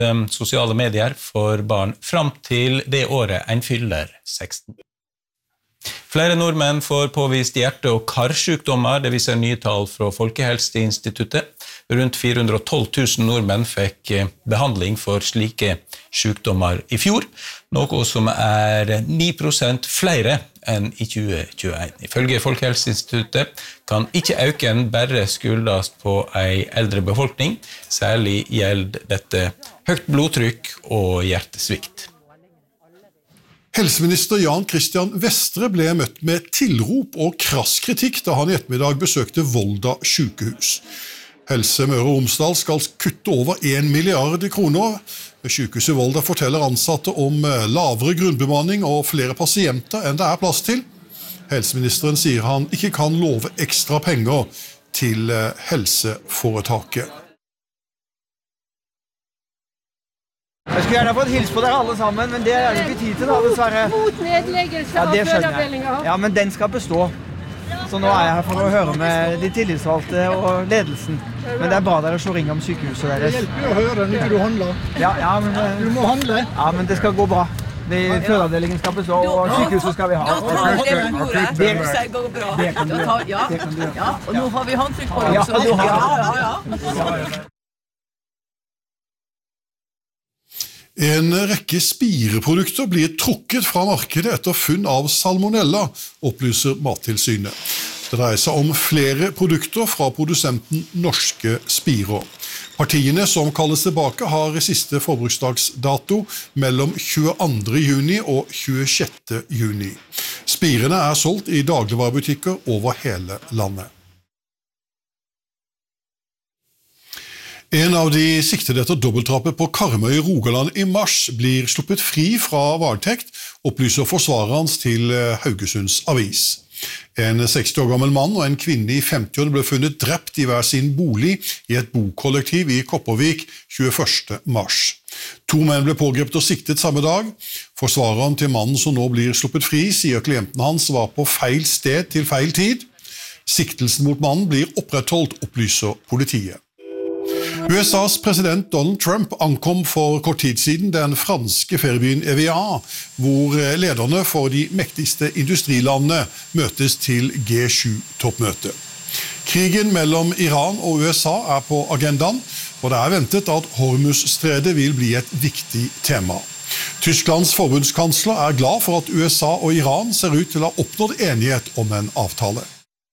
sosiale medier for barn fram til det året en fyller 16. Flere nordmenn får påvist hjerte- og karsykdommer, det viser nye tall fra Folkehelseinstituttet. Rundt 412 000 nordmenn fikk behandling for slike sykdommer i fjor, noe som 9% flere enn i 2021. Ifølge Folkehelseinstituttet kan ikke øken bare skyldes på en eldre befolkning, særlig gjelder dette høyt blodtrykk og hjertesvikt. Helseminister Jan Christian Vestre ble møtt med tilrop og krass kritikk da han i ettermiddag besøkte Volda sykehus. Helse Møre og Romsdal skal kutte over 1 milliard kroner. Ved sykehuset Volda forteller ansatte om lavere grunnbemanning og flere pasienter enn det plass til. Helseministeren sier han ikke kan love ekstra penger til helseforetaket. Jeg skulle gjerne fått hilse på dere alle sammen, men det det ikke tid til da, dessverre. Mot nedleggelse av fødeavdelinga. Ja, men den skal bestå. Så nå jeg her for å høre med de tillitsvalgte og ledelsen. Men det bra dere så ringer om sykehuset deres. Det hjelper å høre når du handler. Ja, men du må handle. Ja, men det skal gå bra. Fødeavdelingen skal bestå, og sykehuset skal vi ha. Det går bra. Det kan du gjøre. Ja, og nå har vi håndtrykk på det. Ja. En rekke spireprodukter blir trukket fra markedet etter funn av salmonella, opplyser Mattilsynet. Det dreier seg om flere produkter fra produsenten Norske Spirer. Partiene som kalles tilbake har siste forbruksdagsdato mellom 22. juni og 26. juni. Spirene solgt i dagligvarebutikker over hele landet. En av de siktede etter dobbeltdrapet på Karmøy i Rogaland i mars blir sluppet fri fra varetekt, opplyser forsvaret hans til Haugesunds Avis. En 60 år gammel mann og en kvinne i 50-årene ble funnet drept i hver sin bolig i et bokollektiv i Kopervik 21. mars. 2 menn ble pågrepet og siktet samme dag. Forsvareren til mannen som nå blir sluppet fri sier klienten hans var på feil sted til feil tid. Siktelsen mot mannen blir opprettholdt, opplyser politiet. USAs president Donald Trump ankom for kort tid siden den franske feriebyen Evian, hvor lederne for de mektigste industrilandene møtes til G7-toppmøte. Krigen mellom Iran og USA på agendaen, og det ventet at Hormuzstredet vil bli et viktig tema. Tysklands forbundskansler glad for at USA og Iran ser ut til å ha oppnådd enighet om en avtale.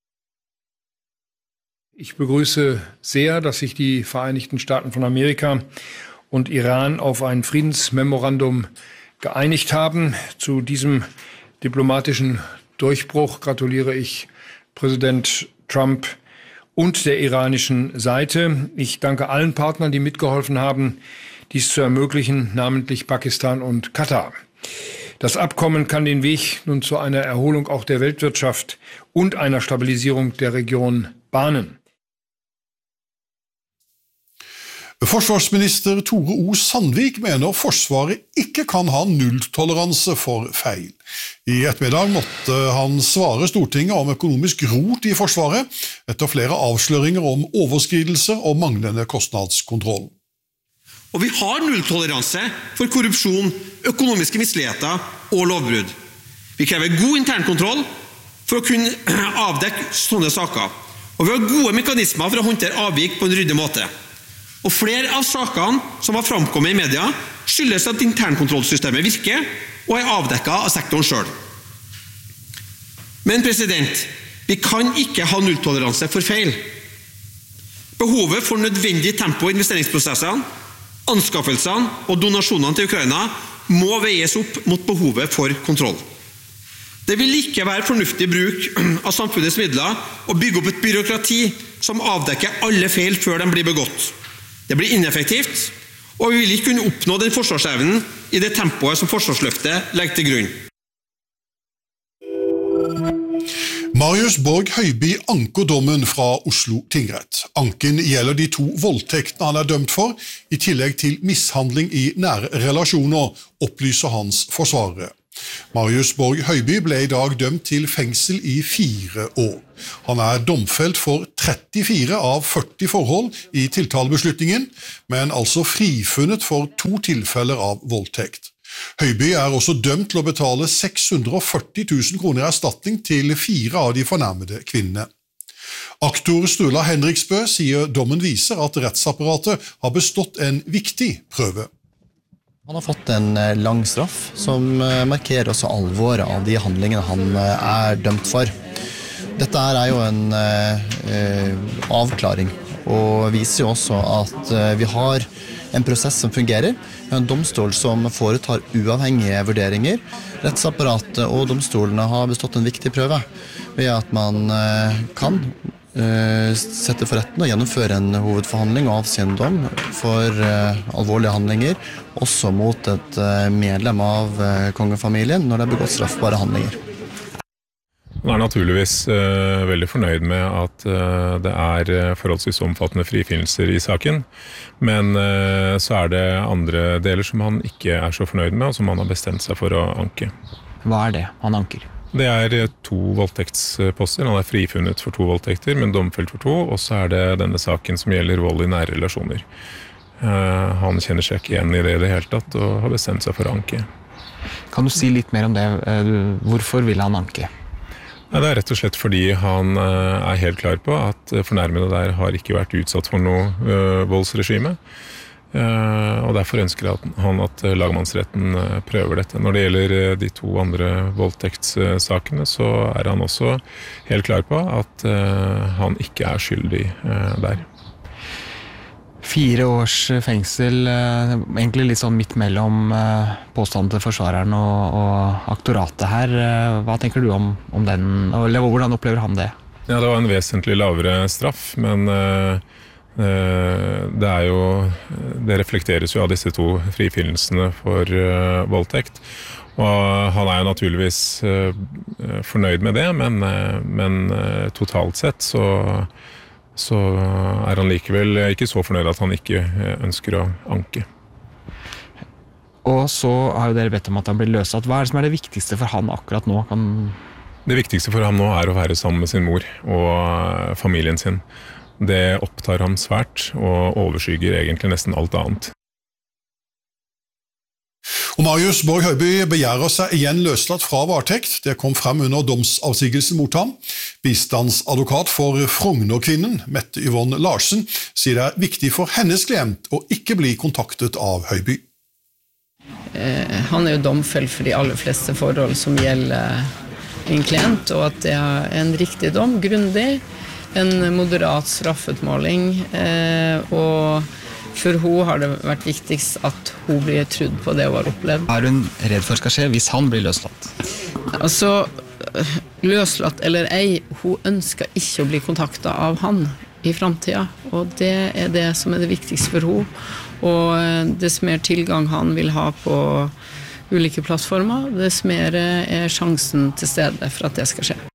Ich begrüße sehr, dass sich die Vereinigten Staaten von Amerika und Iran auf ein Friedensmemorandum geeinigt haben. Zu diesem diplomatischen Durchbruch gratuliere ich Präsident Trump und der iranischen Seite. Ich danke allen Partnern, die mitgeholfen haben, dies zu ermöglichen, namentlich Pakistan und Katar. Das Abkommen kann den Weg nun zu einer Erholung auch der Weltwirtschaft und einer Stabilisierung der Region bahnen. Forsvarsminister Tore O. Sandvik mener Forsvaret ikke kan ha nulltoleranse for feil. I ettermiddag måtte han svare Stortinget om økonomisk rot i Forsvaret etter flere avsløringer om overskridelser og manglende kostnadskontroll. Og vi har nulltoleranse for korrupsjon, økonomiske misligheter og lovbrudd. Vi krever god internkontroll for å kunne avdekke sånne saker. Og vi har gode mekanismer for å håndtere avvik på en ryddig måte. Og flere av sakene som har framkommet i media skyldes at internkontrollsystemet virker og avdekket av sektoren selv. Men vi kan ikke ha nulltoleranse for feil. Behovet for nødvendig tempo i investeringsprosessene, anskaffelsene og donasjonene til Ukraina må veies opp mot behovet for kontroll. Det vil ikke være fornuftig bruk av samfunnets midler å bygge opp et byråkrati som avdekker alle feil før de blir begått. Det blir ineffektivt, og vi vil ikke kunne oppnå den forsvarsevnen i det tempoet som forsvarsløftet legger til grunn. Marius Borg Høiby anker dommen fra Oslo tingrett. Anken gjelder de 2 voldtektene han dømt for, i tillegg til mishandling i nære relasjoner, opplyser hans forsvarere. Marius Borg Høiby ble I dag dømt til fengsel I 4 år. Han domfelt for 34 av 40 forhold I tiltalebeslutningen, men altså frifunnet for 2 tilfeller av voldtekt. Høiby også dømt til å betale 640 000 kroner I erstatning til 4 av de fornærmede kvinnene. Aktor Sturla Henriksbø sier dommen viser at rettsapparatet har bestått en viktig prøve. Han har fått en lang straff som markerer også alvoret av de handlingene han dømt for. Dette jo en avklaring og viser jo også at vi har en prosess som fungerer, en domstol som foretar uavhengige vurderinger. Rettsapparatet og domstolene har bestått en viktig prøve ved at man kan sette for retten og gjennomføre en hovedforhandling og avsi en dom for alvorlige handlinger, også mot et medlem av kongefamilien når det begått straffbare handlinger. Han naturligvis veldig fornøyd med at det forholdsvis omfattende frifinnelser I saken, men så det andre deler som han ikke så fornøyd med, og som han har bestemt seg for å anke. Hva det han anker? Det 2 voldtektsposter. Han frifunnet for 2 voldtekter, men domfelt for 2, og så det denne saken som gjelder vold I nære relasjoner. Han kjenner seg ikke igjen I det hele tatt, og har bestemt seg for å anke. Kan du si litt mer om det? Hvorfor vil han anke? Det rett og slett fordi han helt klar på at fornærmede der har ikke vært utsatt for noe voldsregime, og derfor ønsker han at lagmannsretten prøver dette. Når det gjelder de 2 andre voldtektssakene, så han også helt klar på at han ikke skyldig der. 4 års fengsel, egentlig litt sånn midt mellom påstanden til forsvareren og aktoratet her. Hva tenker du om den, eller hvordan opplever han det? Ja, det var en vesentlig lavere straff, men det jo, det reflekteres jo av disse 2 frifinnelsene for voldtekt. Og han jo naturligvis fornøyd med det, men totalt sett så han likevel ikke så fornøyd at han ikke ønsker å anke. Og så har jo dere bedt om at han blir løslatt. Hva det som det viktigste for han akkurat nå? Det viktigste for ham nå å være sammen med sin mor og familien sin. Det opptar ham svært og overskygger egentlig nesten alt annet. Og Marius Borg Høiby begjærer seg igjen løslatt fra varetekt. Det kom frem under domsavsigelsen mot ham. Bistandsadvokat for Frogner-kvinnen, Mette Yvonne Larsen, sier det viktig for hennes klient å ikke bli kontaktet av Høiby. Han jo domfelt for de aller fleste forhold som gjelder en klient, og at det en riktig dom, grundig, en moderat straffutmåling, og for hun har det vært viktigst at hun blir trudd på det hun har opplevd. Hun redd for skal skje hvis han blir løslatt? Altså, løslatt eller ei, hun ønsker ikke å bli kontaktet av han I fremtiden, og det det som det viktigste for hun. Og dess mer tilgang han vil ha på ulike plattformer, dess mer sjansen til stede for at det skal skje.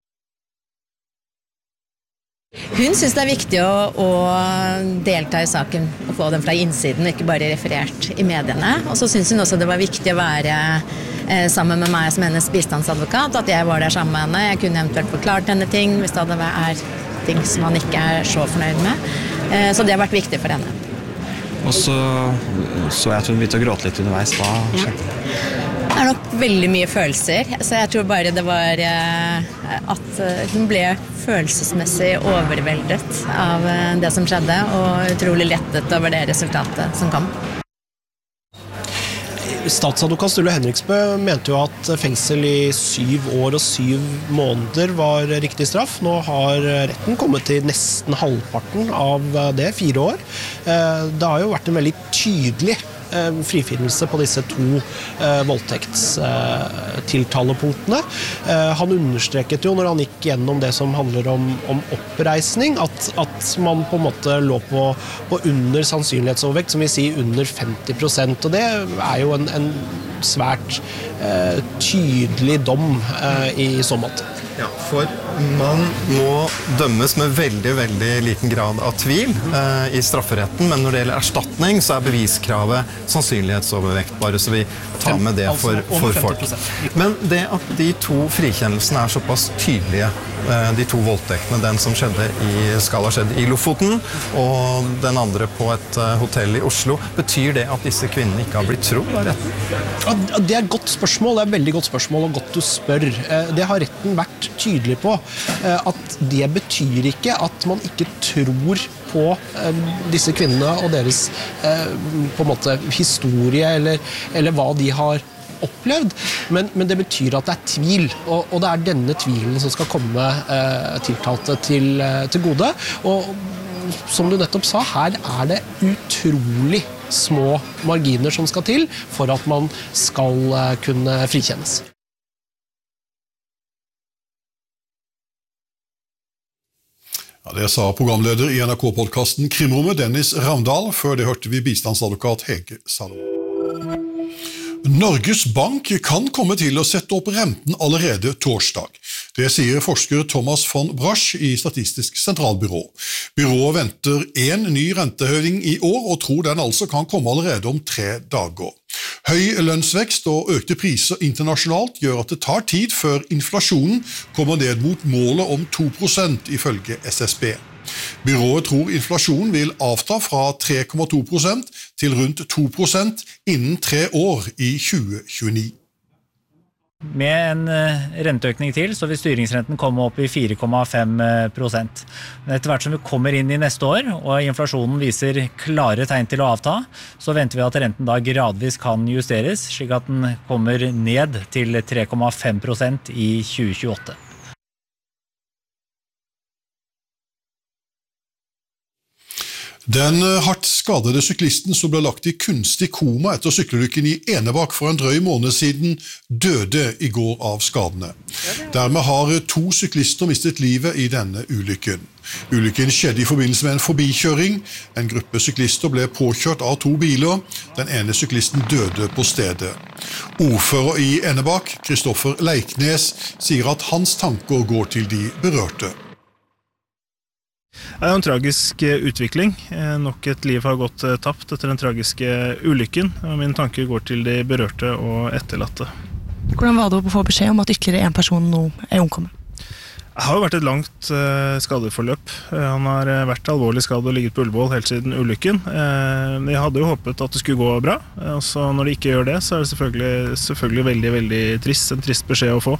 Hun synes det viktig å delta I saken og få den fra innsiden, ikke bare referert I mediene. Og så synes hun også det var viktig å være sammen med meg som hennes bistandsadvokat, at jeg var der sammen med henne. Jeg kunne eventuelt forklart henne ting hvis det ting som han ikke så fornøyd med. Så det har vært viktig for henne. Og så jeg at hun begynte å gråte litt underveis. Hva skjedde? Det nok veldig mye følelser, så jeg tror bare det var at hun ble følelsesmessig overveldet av det som skjedde, og utrolig lettet over det resultatet som kom. Statsadvokat Sturla Henriksbø mente jo at fengsel I 7 år og 7 måneder var riktig straff. Nå har retten kommet til nesten halvparten av det, 4 år. Det har jo vært en veldig tydelig frifinnelse på disse 2 voldtektstiltalepunktene. Han understreket jo når han gikk gjennom det som handler om oppreisning, at man på en måte lå på under sannsynlighetsovervekt, som vi sier under 50%, og det jo en svært tydelig dom I så måte. Ja, for man må dømmes med veldig, veldig liten grad av tvil i strafferetten, men når det gjelder erstatning, så beviskravet sannsynlighetsovervekt, bare så vi tar med det for folk. Men det at de to frikjennelsene såpass tydelige, de to voldtektene, den som skal ha skjedd i Lofoten, og den andre på et hotell i Oslo, betyr det at disse kvinnene ikke har blitt trodd av retten? Ja, det et godt spørsmål, det et veldig godt spørsmål, og godt du spør. Det har retten vært tydelig på, at det betyr ikke at man ikke tror på disse kvinnene og deres på en måte historie eller hva de har opplevd, men det betyr at det tvil, og det denne tvilen som skal komme tiltalte til gode, og som du nettopp sa, her det utrolig små marginer som skal til for at man skal kunne frikjennes. Ja, det sa programleder i NRK-podcasten Krimrommet Dennis Ravndal, før det hørte vi bistandsadvokat Hege Salom. Norges Bank kan komme til å sette opp renten allerede torsdag. Det sier forsker Thomas von Brasch i Statistisk sentralbyrå. Byrået venter en ny rentehøyning i år, og tror den altså kan komme allerede om 3 dager. Høy lønnsvekst og økte priser internasjonalt gjør at det tar tid før inflasjonen kommer ned mot målet om 2% ifølge SSB. Byrået tror inflasjonen vil avta fra 3,2% til rundt 2% innen 3 år i 2029. Med en renteøkning til, så vil styringsrenten komme opp i 4,5%. Men etter hvert som vi kommer inn i neste år, og inflasjonen viser klare tegn til å avta, så venter vi at renten da gradvis kan justeres, slik at den kommer ned til 3,5% i 2028. Den hardt skadede syklisten som ble lagt i kunstig koma etter sykkelulykken i Enebakk for en drøy måned siden, døde i går av skadene. Dermed har 2 syklister mistet livet i denne ulykken. Ulykken skjedde i forbindelse med en forbikjøring. En gruppe syklister ble påkjørt av 2 biler. Den ene syklisten døde på stedet. Ordfører i Enebakk, Kristoffer Leiknes, sier at hans tanker går til de berørte. Det en tragisk utvikling. Nok et liv har gått tapt etter den tragiske ulykken. Mine tanker går til de berørte og etterlatte. Hvordan var det å få beskjed om at ytterligere en person nå omkommet? Det har jo vært et langt skadeforløp. Han har vært alvorlig skadet og ligget på Ullevål helt siden ulykken. Jeg hadde jo håpet at det skulle gå bra. Så når det ikke gjør det, så det selvfølgelig veldig, veldig trist. En trist beskjed å få.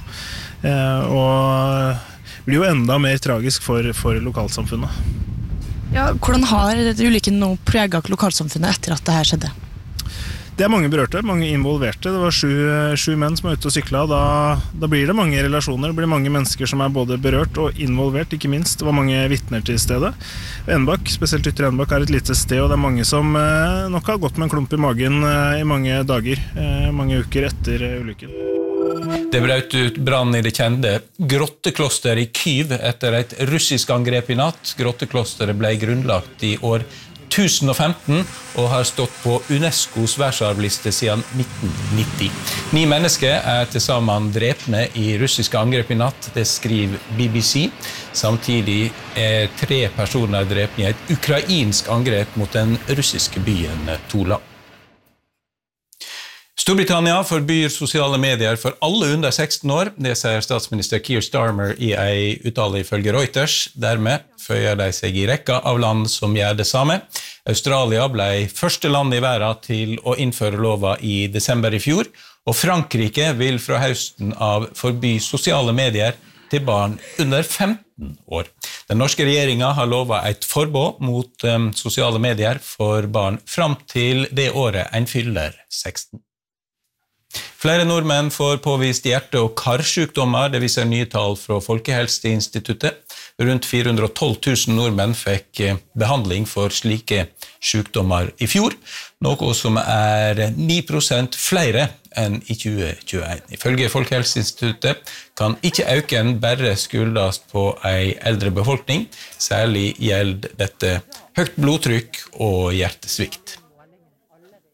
Og det blir jo enda mer tragisk for lokalsamfunnet. Ja, hvordan har ulykken nå preget lokalsamfunnet etter at det her skjedde? Det mange berørte, mange involverte. Det var 7 menn som var ute og syklet. Da blir det mange relasjoner, det blir mange mennesker som både berørt og involvert, ikke minst. Det var mange vittner til stedet. Enebakk, spesielt Ytre Enebakk, et lite sted, og det mange som nok har gått med en klump i magen i mange dager, mange uker etter ulykken. Det brøt ut brann i det kjente Grottekloster i Kyiv etter et russisk angrep i natt. Grotteklosteret ble grunnlagt i år 1015 og har stått på UNESCOs verdensarvliste siden 1990. 9 mennesker til sammen drepne i russiske angrep i natt, det skriver BBC. Samtidig 3 personer drepne i et ukrainsk angrep mot den russiske byen Tula. Storbritannia forbyr sosiale medier for alle under 16 år, det sier statsminister Keir Starmer i en uttale ifølge Reuters. Dermed føyer de seg i rekka av land som gjør det samme. Australia ble første land i verden til å innføre lova i desember i fjor, og Frankrike vil fra høsten av forby sosiale medier til barn under 15 år. Den norske regjeringen har lovet et forbud mot sosiale medier for barn fram til det året en fyller 16. Flere nordmenn får påvist hjerte- og karsykdommer, det viser nye tall fra Folkehelseinstituttet. Rundt 412 000 nordmenn fikk behandling for slike sykdommer i fjor, noe som 9% flere enn i 2021. Ifølge Folkehelseinstituttet kan ikke øken bare skyldes på en eldre befolkning, særlig gjelder dette høyt blodtrykk og hjertesvikt.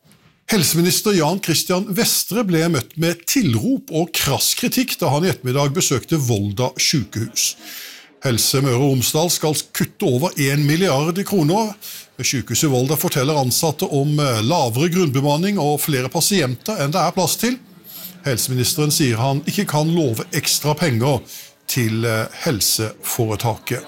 Helseminister Jan Christian Vestre ble møtt med tilrop og krass kritikk da han i ettermiddag besøkte Volda sykehus. Helse Møre og Romsdal skal kutte over 1 milliard kroner. Ved sykehuset Volda forteller ansatte om lavere grunnbemanning og flere pasienter enn det er plass til. Helseministeren sier han ikke kan love ekstra penger til helseforetaket.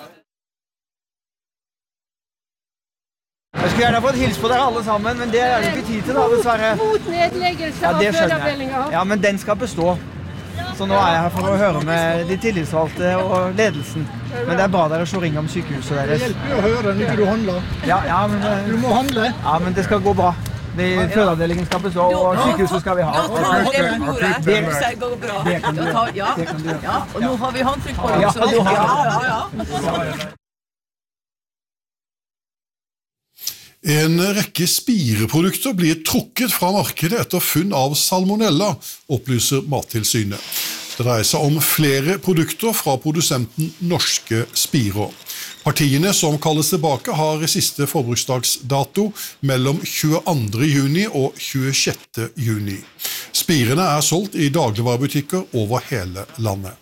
Jeg skulle gjerne fått hilse på dere alle sammen, men det er jo ikke tid til da, dessverre. Mot nedleggelse av fødeavdelinger. Ja, men den skal bestå. Så nå er jeg her for å høre med de tillitsvalgte og ledelsen. Men det er bra dere slår ring om sykehuset deres. Det hjelper jo å høre når du handler. Ja, men... Du må handle. Ja, men det skal gå bra. Fødeavdelingen skal bestå, og sykehuset skal vi ha. Nå tar vi det på bordet. Det går bra. Det kan du gjøre. Ja, og nå har vi håndtrykk på det. Ja. En rekke spireprodukter blir trukket fra markedet etter funn av salmonella, opplyser Mattilsynet. Det dreier seg om flere produkter fra produsenten Norske Spirer. Partiene som kalles tilbake har siste forbruksdagsdato mellom 22. juni og 26. juni. Spirene er solgt i dagligvarebutikker over hele landet.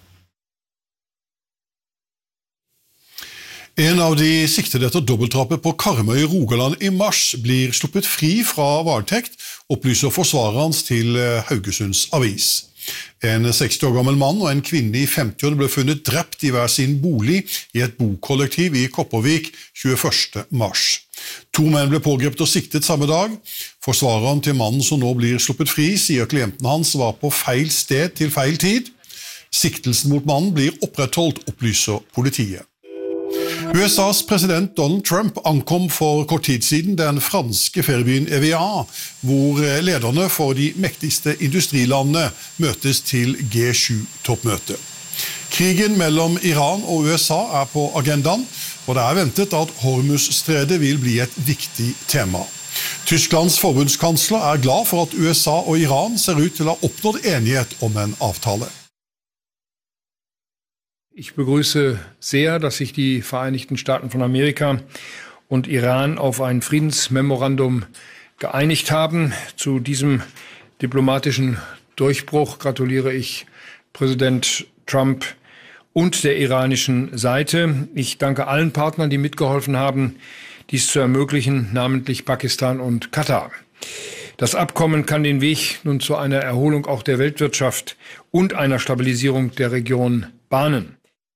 En av de siktede etter dobbeltdrapet på Karmøy i Rogaland i mars blir sluppet fri fra varetekt, opplyser forsvareren hans til Haugesunds Avis. En 60 år gammel mann og en kvinne i 50-årene ble funnet drept i hver sin bolig i et bokollektiv i Kopervik 21. mars. 2 menn ble pågrepet og siktet samme dag. Forsvareren til mannen som nå blir sluppet fri, sier klienten hans var på feil sted til feil tid. Siktelsen mot mannen blir opprettholdt, opplyser politiet. USAs president Donald Trump ankom for kort tid siden den franske feriebyen Evian, hvor lederne for de mektigste industrilandene møtes til G7-toppmøte. Krigen mellom Iran og USA er på agendaen, og det er ventet at Hormuzstredet vil bli et viktig tema. Tysklands forbundskansler er glad for at USA og Iran ser ut til å ha oppnådd enighet om en avtale. Ich begrüße sehr, dass sich die Vereinigten Staaten von Amerika und Iran auf ein Friedensmemorandum geeinigt haben. Zu diesem diplomatischen Durchbruch gratuliere ich Präsident Trump und der iranischen Seite. Ich danke allen Partnern, die mitgeholfen haben, dies zu ermöglichen, namentlich Pakistan und Katar. Das Abkommen kann den Weg nun zu einer Erholung auch der Weltwirtschaft und einer Stabilisierung der Region bahnen.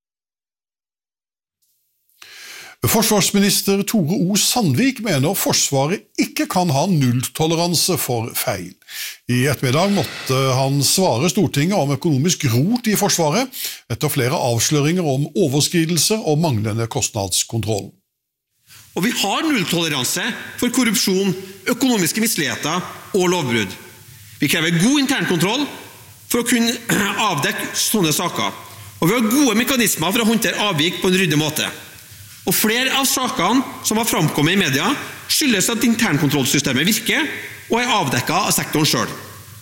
Forsvarsminister Tore O. Sandvik mener Forsvaret ikke kan ha nulltoleranse for feil. I ettermiddag måtte han svare Stortinget om økonomisk rot i Forsvaret etter flere avsløringer om overskridelser og manglende kostnadskontroll. Og vi har nulltoleranse for korrupsjon, økonomiske misligheter og lovbrudd. Vi krever god internkontroll for å kunne avdekke sånne saker. Og vi har gode mekanismer for å håndtere avvik på en ryddig måte. Og flere av sakene som har framkommet i media skyldes at internkontrollsystemet virker og er avdekket av sektoren selv.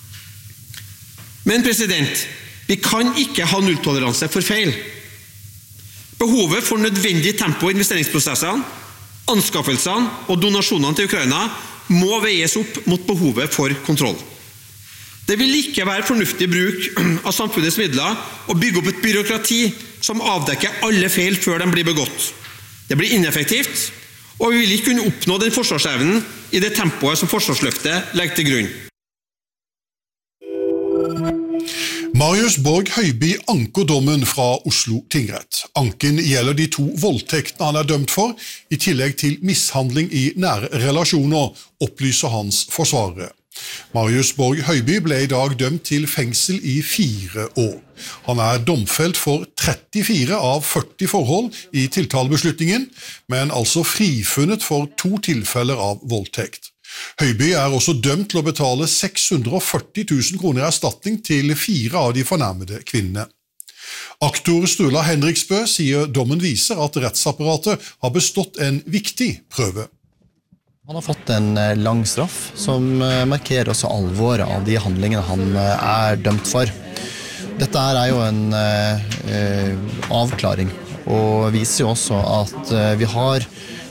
Men vi kan ikke ha nulltoleranse for feil. Behovet for nødvendig tempo i investeringsprosessene, anskaffelsene og donasjonene til Ukraina må veies opp mot behovet for kontroll. Det vil ikke være fornuftig bruk av samfunnets midler å bygge opp et byråkrati som avdekker alle feil før de blir begått. Det blir ineffektivt, og vi vil ikke kunne oppnå den forsvarsevnen i det tempoet som forsvarsløftet legger til grunn. Marius Borg Høiby anker dommen fra Oslo tingrett. Anken gjelder de 2 voldtektene han er dømt for, i tillegg til mishandling i nære relasjoner, opplyser hans forsvarere. Marius Borg Høiby ble i dag dømt til fengsel i 4 år. Han er domfelt for 34 av 40 forhold i tiltalebeslutningen, men altså frifunnet for 2 tilfeller av voldtekt. Høiby er også dømt til å betale 640 000 kroner i erstatning til 4 av de fornærmede kvinnene. Aktor Sturla Henriksbø sier dommen viser at rettsapparatet har bestått en viktig prøve. Han har fått en lang straff som markerer også alvoret av de handlingene han er dømt for. Dette er jo en avklaring, og viser jo også at vi har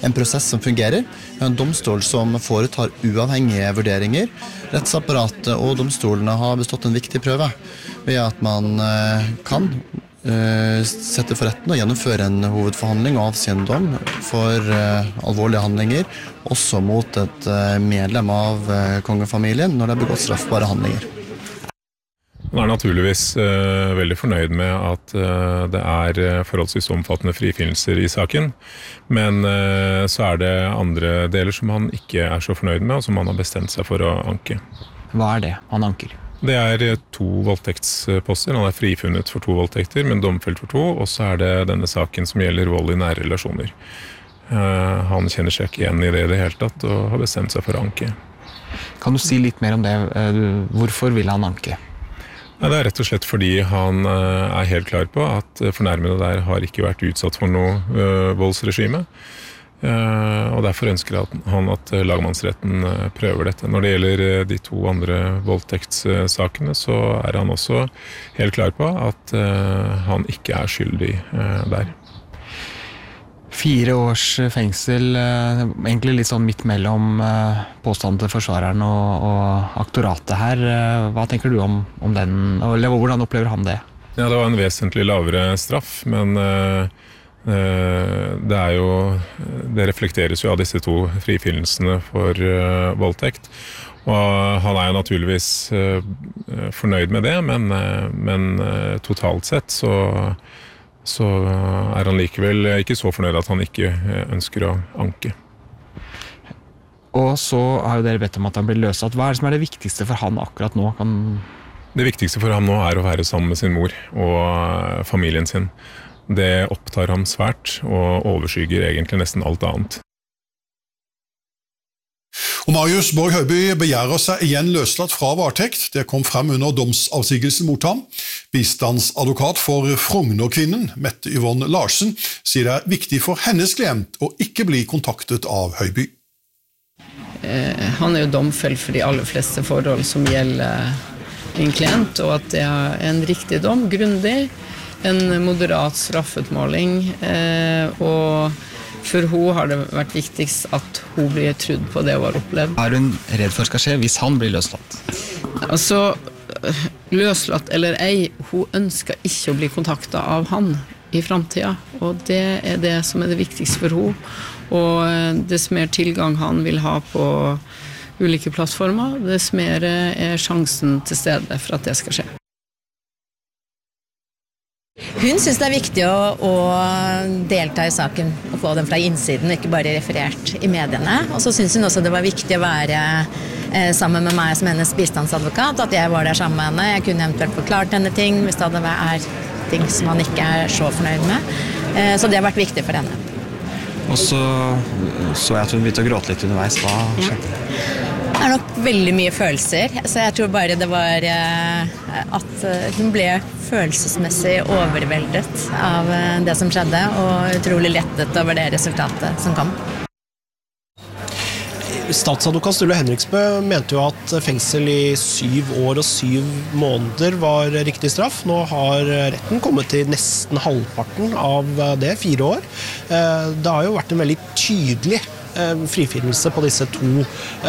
en prosess som fungerer. Vi har en domstol som foretar uavhengige vurderinger. Rettsapparatet og domstolene har bestått en viktig prøve ved at man kan sette for retten og gjennomføre en hovedforhandling og avsi en dom for alvorlige handlinger, også mot et medlem av kongefamilien når det er begått straffbare handlinger. Han naturligvis veldig fornøyd med at det forholdsvis omfattende frifinnelser i saken, men så det andre deler som han ikke så fornøyd med, og som han har bestemt seg for å anke. Hva det han anker? Det 2 voldtektsposter. Han frifunnet for 2 voldtekter, men domfelt for 2, og så det denne saken som gjelder vold i nære relasjoner. Han kjenner seg ikke igjen i det hele tatt, og har bestemt seg for å anke. Kan du si litt mer om det? Hvorfor vil han anke? Det rett og slett fordi han helt klar på at fornærmede der har ikke vært utsatt for noe voldsregime, og derfor ønsker han at lagmannsretten prøver dette. Når det gjelder de 2 andre voldtektssakene, så han også helt klar på at han ikke skyldig der. 4 års fengsel, egentlig litt sånn midt mellom påstanden til forsvareren og aktoratet her. Hva tenker du om den, eller hvordan opplever han det? Ja, det var en vesentlig lavere straff, men det reflekteres jo av disse 2 frifinnelsene for voldtekt. Og han jo naturligvis fornøyd med det, men totalt sett så han likevel ikke så fornøyd at han ikke ønsker å anke. Og så har jo dere bedt om at han blir løslatt. Hva det som det viktigste for han akkurat nå? Det viktigste for ham nå å være sammen med sin mor og familien sin. Det opptar ham svært og overskygger egentlig nesten alt annet. Og Marius Borg Høiby begjærer seg igjen løslatt fra varetekt. Det kom frem under domsavsigelsen mot ham. Bistandsadvokat for Frogner-kvinnen, Mette Yvonne Larsen, sier det viktig for hennes klient å ikke bli kontaktet av Høiby. Han jo domfelt for de aller fleste forhold som gjelder min klient, og at det en riktig dom, grundig, en moderat straffutmåling, og for hun har det vært viktigst at hun blir trudd på det hun har opplevd. Hun redd for skal skje hvis han blir løslatt? Altså, løslatt eller ei, hun ønsker ikke å bli kontaktet av han i fremtiden, og det det som det viktigste for hun. Og dess mer tilgang han vil ha på ulike plattformer, dess mer sjansen til stede for at det skal skje. Hun synes det viktig å delta i saken og få den fra innsiden, ikke bare referert i mediene. Og så synes hun også det var viktig å være sammen med meg som hennes bistandsadvokat, at jeg var der sammen med henne. Jeg kunne eventuelt forklart henne ting hvis det ting som han ikke så fornøyd med. Så det har vært viktig for henne. Og så jeg at hun begynte å gråte litt underveis. Hva skjedde? Det nok veldig mye følelser, så jeg tror bare det var at hun ble følelsesmessig overveldet av det som skjedde, og utrolig lettet over det resultatet som kom. Statsadvokat Sturle Henriksbø mente jo at fengsel i 7 år og 7 måneder var riktig straff. Nå har retten kommet til nesten halvparten av det, 4 år. Det har jo vært en veldig tydelig frifinnelse på disse 2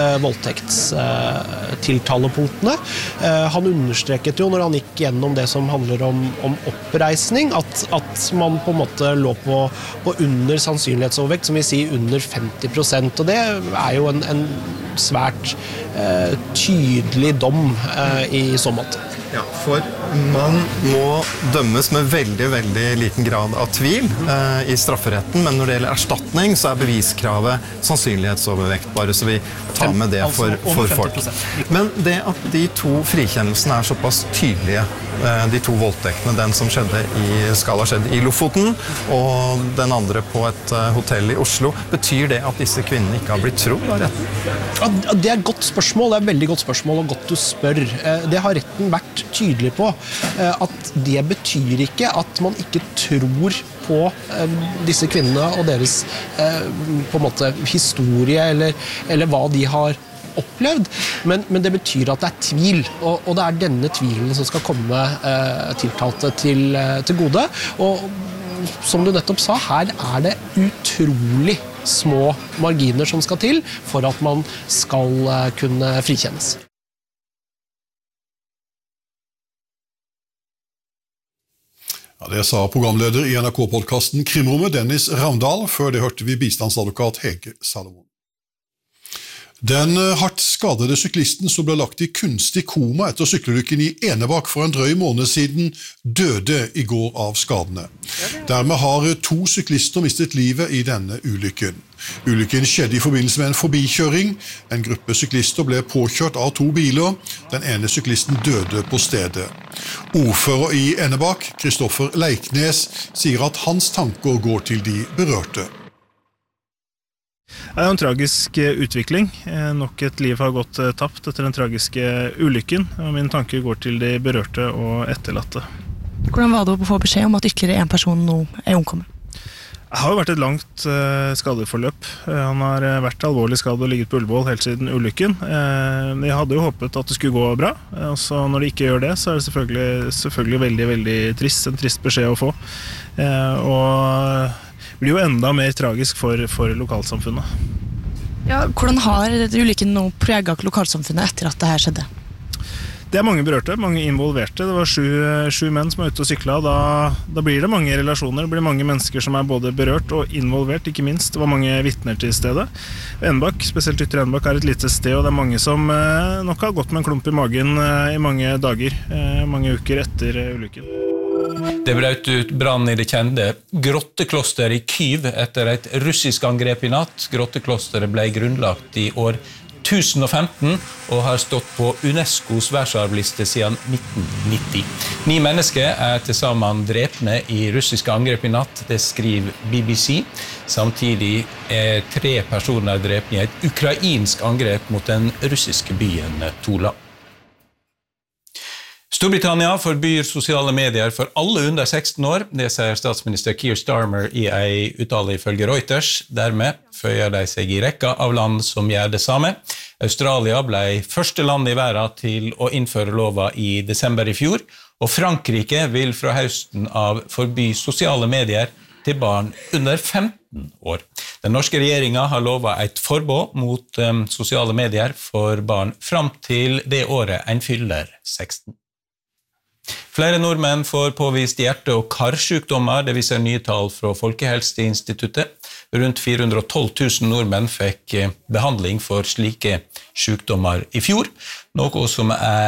voldtektstiltalepunktene. Han understreket jo når han gikk gjennom det som handler om oppreisning, at man på en måte lå på under sannsynlighetsovervekt, som vil si under 50%, og det jo en svært tydelig dom i så måte. Ja, for man må dømmes med veldig, veldig liten grad av tvil i strafferetten, men når det gjelder erstatning, så beviskravet sannsynlighetsovervekt, bare så vi tar med det for folk. Men det at de 2 frikjennelsene såpass tydelige, de 2 voldtektene, den som skjedde skal ha skjedd i Lofoten, og den andre på et hotell i Oslo, betyr det at disse kvinnene ikke har blitt trodd av retten? Ja, det et godt spørsmål, det et veldig godt spørsmål, og godt du spør. Det har retten vært tydelig på, at det betyr ikke at man ikke tror på disse kvinnene og deres på en måte historie eller hva de har opplevd, men det betyr at det tvil, og det denne tvilen som skal komme tiltalte til gode, og som du nettopp sa, her det utrolig små marginer som skal til for at man skal kunne frikjennes. Ja, det sa programleder i NRK-podcasten Krimrommet Dennis Ravndal. Før det hørte vi bistandsadvokat Hege Salomon. Den hardt skadede syklisten som ble lagt i kunstig koma etter sykkelulykken i Enebakk for en drøy måned siden, døde i går av skadene. Dermed har 2 syklister mistet livet i denne ulykken. Ulykken skjedde i forbindelse med en forbikjøring. En gruppe syklister ble påkjørt av 2 biler. Den ene syklisten døde på stedet. Ordfører i Enebakk, Kristoffer Leiknes, sier at hans tanker går til de berørte. Det en tragisk utvikling. Nok et liv har gått tapt etter den tragiske ulykken. Mine tanker går til de berørte og etterlatte. Hvordan var det å få beskjed om at ytterligere en person nå omkommet? Det har jo vært et langt skadeforløp. Han har vært alvorlig skadet og ligget på Ullevål helt siden ulykken. Jeg hadde jo håpet at det skulle gå bra. Så når det ikke gjør det, så det selvfølgelig veldig, veldig trist. En trist beskjed å få. Og det blir jo enda mer tragisk for lokalsamfunnet. Ja, hvordan har ulykken nå preget lokalsamfunnet etter at det her skjedde? Det mange berørte, mange involverte. Det var 7 menn som var ute og syklet. Da blir det mange relasjoner, det blir mange mennesker som berbåde berørt og involvert, ikke minst. Det var mange vittner til stedet. Enebakk, spesielt Ytre Enebakk, et lite sted, og det mange som nok har gått med en klump i magen i mange dager, mange uker etter ulykken. Det brøt ut brann i det kjente Grottekloster i Kyiv etter et russisk angrep i natt. Grotteklosteret ble grunnlagt i år 1015 og har stått på UNESCOs verdensarvliste siden 1990. 9 mennesker til sammen drepne i russiske angrep i natt, det skriver BBC. Samtidig 3 personer drepne i et ukrainsk angrep mot den russiske byen Tula. Storbritannia forbyr sosiale medier for alle under 16 år, det sier statsminister Keir Starmer i en uttale ifølge Reuters. Dermed føyer de seg i rekka av land som gjør det samme. Australia ble første land i verden til å innføre lova i desember i fjor, og Frankrike vil fra høsten av forby sosiale medier til barn under 15 år. Den norske regjeringen har lovet et forbud mot sosiale medier for barn fram til det året en fyller 16. Flere nordmenn får påvist hjerte- og karsykdommer, det viser nye tall fra Folkehelseinstituttet. Rundt 412 000 nordmenn fikk behandling for slike sykdommer i fjor, noe som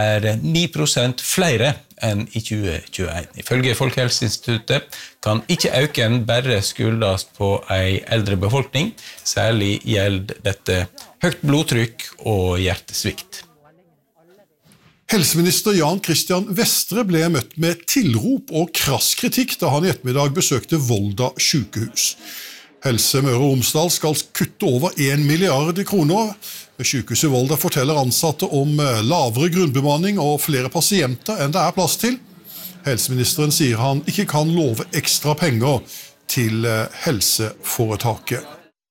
9% flere enn i 2021. Ifølge Folkehelseinstituttet kan ikke øken bare skyldes på en eldre befolkning, særlig gjelder dette høyt blodtrykk og hjertesvikt. Helseminister Jan Christian Vestre ble møtt med tilrop og krass kritikk da han i ettermiddag besøkte Volda sykehus. Helse Møre og Romsdal skal kutte over 1 milliard kroner. Ved sykehuset Volda forteller ansatte om lavere grunnbemanning og flere pasienter enn det plass til. Helseministeren sier han ikke kan love ekstra penger til helseforetaket.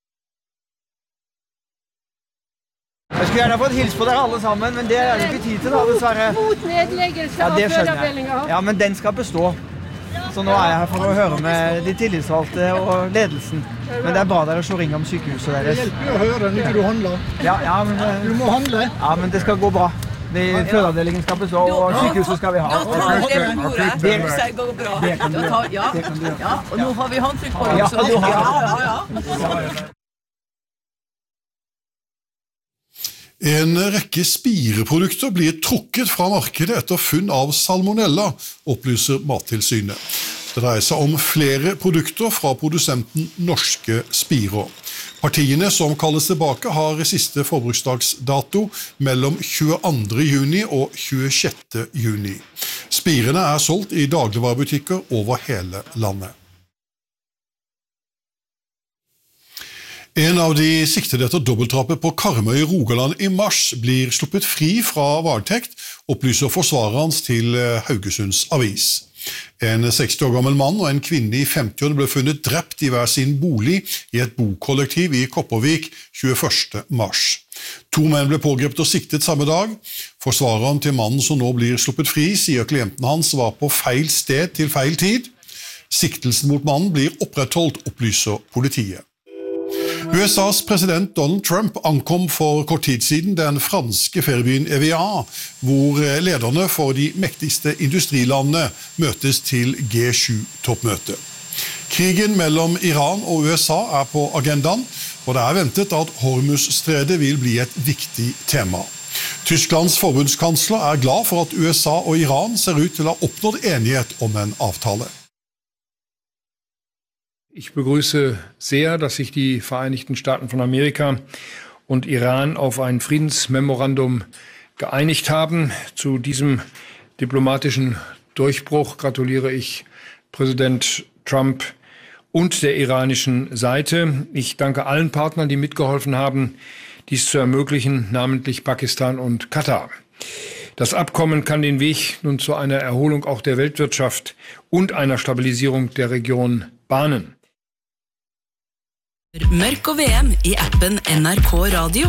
Jeg skulle gjerne fått hilse på dere alle sammen, men det det ikke tid til da, dessverre. Mot nedleggelse av fødeavdelinga. Ja, men den skal bestå. Så nå jeg her for å høre med de tillitsvalgte og ledelsen. Men det bra dere slår ring om sykehuset deres. Det hjelper å høre når ikke du handler. Ja, men du må handle. Ja, men det skal gå bra. Fødeavdelingen skal bestå, og sykehuset skal vi ha. Da tar det på bordet. Det går bra. Det kan du gjøre. Ja, og nå har vi håndtrykk på det. Ja, du har det. En rekke spireprodukter blir trukket fra markedet etter funn av salmonella, opplyser Mattilsynet. Det dreier seg om flere produkter fra produsenten Norske Spirer. Partiene som kalles tilbake har siste forbruksdagsdato mellom 22. juni og 26. juni. Spirene solgt i dagligvarebutikker over hele landet. En av de siktede etter dobbeltdrapet på Karmøy i Rogaland i mars blir sluppet fri fra varetekt, opplyser forsvareren hans til Haugesunds Avis. En 60 år gammel mann og en kvinne i 50-årene ble funnet drept i hver sin bolig i et bokollektiv i Kopervik 21. mars. 2 menn ble pågrepet og siktet samme dag. Forsvareren til mannen som nå blir sluppet fri, sier klienten hans var på feil sted til feil tid. Siktelsen mot mannen blir opprettholdt, opplyser politiet. USAs president Donald Trump ankom for kort tid siden den franske feriebyen Evian, hvor lederne for de mektigste industrilandene møtes til G7-toppmøte. Krigen mellom Iran og USA er på agendaen, og det er ventet at Hormuz-stredet vil bli et viktig tema. Tysklands forbundskansler er glad for at USA og Iran ser ut til å ha oppnådd enighet om en avtale. Ich begrüße sehr, dass sich die Vereinigten Staaten von Amerika und Iran auf ein Friedensmemorandum geeinigt haben. Zu diesem diplomatischen Durchbruch gratuliere ich Präsident Trump und der iranischen Seite. Ich danke allen Partnern, die mitgeholfen haben, dies zu ermöglichen, namentlich Pakistan und Katar. Das Abkommen kann den Weg nun zu einer Erholung auch der Weltwirtschaft und einer Stabilisierung der Region bahnen. Mørk og VM I appen NRK Radio.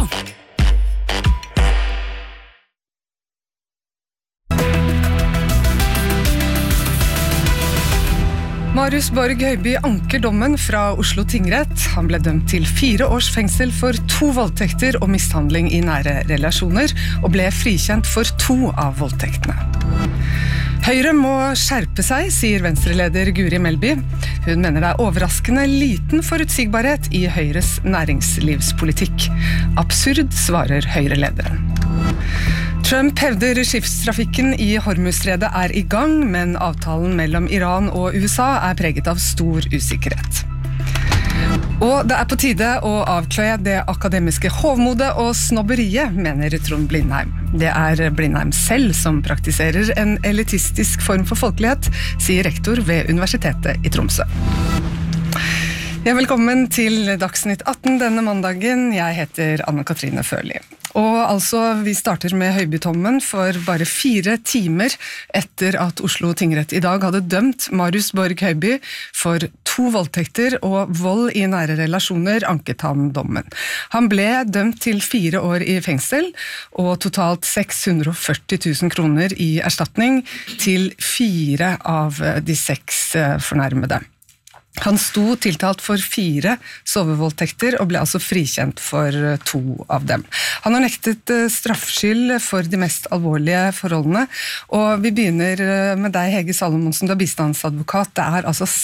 Marius Borg Høiby anker dommen fra Oslo tingrett. Han ble dømt til 4 års fengsel for 2 voldtekter og mishandling I nære relasjoner, og ble frikjent for 2 av voldtektene. Høyre må skjerpe seg, sier Venstre-leder Guri Melby. Hun mener det er overraskende liten forutsigbarhet I Høyres næringslivspolitikk. Absurd, svarer Høyre-lederen. Trump hevder skipstrafikken I Hormuzstredet er I gang, men avtalen mellom Iran og USA er preget av stor usikkerhet. Og det er på tide å avkløye det akademiske hovmodet og snobberiet, mener Trond Blindheim. Det er Blindheim selv som praktiserer en elitistisk form for folkelighet, sier rektor ved Universitetet I Tromsø. Ja, velkommen til Dagsnytt 18 denne mandagen. Jeg heter Anne-Katrine Førli. Og altså, vi starter med Høiby-tommen for bare 4 timer etter at Oslo tingrett I dag hadde dømt Marius Borg Høiby for 2 voldtekter og vold I nære relasjoner, anket han dommen. Han ble dømt til 4 år I fengsel og totalt 640 000 kroner I erstatning til 4 av de 6 fornærmede. Han sto tiltalt for 4 sovevoldtekter og ble altså frikjent for 2 av dem. Han har nektet straffskyld for de mest alvorlige forholdene, og vi begynner med deg, Hege Salomonsen, du er bistandsadvokat. Det er altså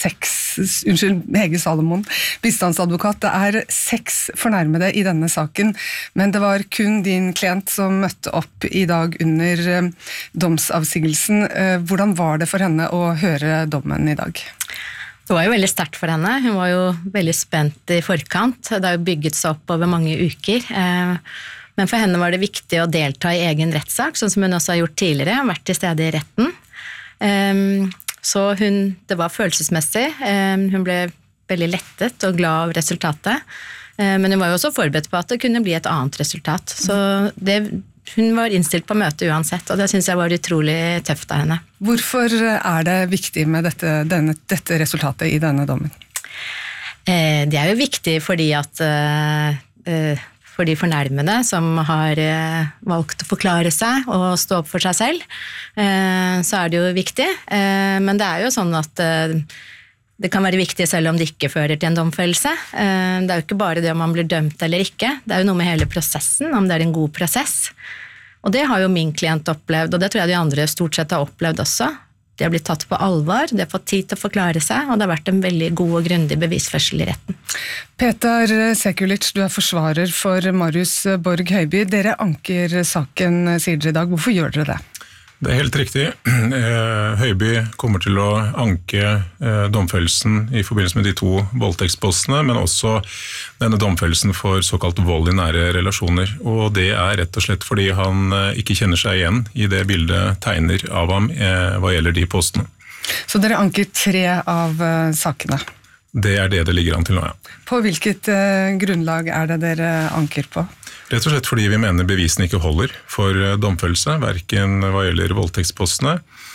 6 fornærmede I denne saken, men det var kun din klient som møtte opp I dag under domsavsigelsen. Hvordan var det for henne å høre dommen I dag? Det var jo veldig sterkt for henne. Hun var jo veldig spent I forkant. Det har jo bygget seg opp over mange uker. Men for henne var det viktig å delta I egen rettssak, sånn som hun også har gjort tidligere, vært til stede I retten. Så det var følelsesmessig. Hun ble veldig lettet og glad av resultatet. Men hun var jo også forberedt på at det kunne bli et annet resultat. Så hun var innstilt på møte uansett, og det synes jeg var utrolig tøft av henne. Hvorfor er det viktig med dette resultatet I denne dommen? Det er jo viktig fordi at for de fornærmede som har valgt å forklare seg og stå opp for seg selv, så er det jo viktig. Men det er jo sånn at det kan være viktig selv om det ikke fører til en domfellelse. Det er jo ikke bare det om man blir dømt eller ikke. Det er jo noe med hele prosessen, om det er en god prosess. Og det har jo min klient opplevd, og det tror jeg de andre stort sett har opplevd også. De har blitt tatt på alvor, de har fått tid til å forklare seg, og det har vært en veldig god og grundig bevisførsel I retten. Petar Sekulic, du er forsvarer for Marius Borg Høiby. Dere anker saken, sier dere I dag. Hvorfor gjør dere det? Det helt riktig. Høiby kommer til å anke domfellelsen I forbindelse med de 2 voldtektspostene, men også denne domfellelsen for såkalt vold I nære relasjoner. Og det rett og slett fordi han ikke kjenner seg igjen I det bildet tegner av ham hva gjelder de postene. Så dere anker 3 av sakene? Det det ligger an til nå, ja. På hvilket grunnlag det dere anker på? Rett og slett fordi vi mener bevisene ikke holder for domfellelse, hverken hva gjelder voldtektspostene